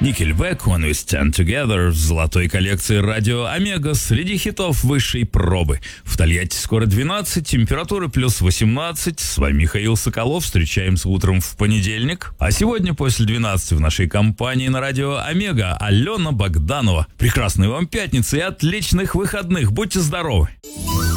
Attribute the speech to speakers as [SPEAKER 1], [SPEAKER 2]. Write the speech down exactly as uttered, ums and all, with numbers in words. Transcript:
[SPEAKER 1] Nickelback, When We Stand Together в золотой коллекции радио Омега среди хитов высшей пробы. В Тольятти скоро двенадцать, температура плюс восемнадцать. С вами Михаил Соколов, встречаемся утром в понедельник. А сегодня после двенадцати в нашей компании на радио Омега Алена Богданова. Прекрасной вам пятницы и отличных выходных, будьте здоровы!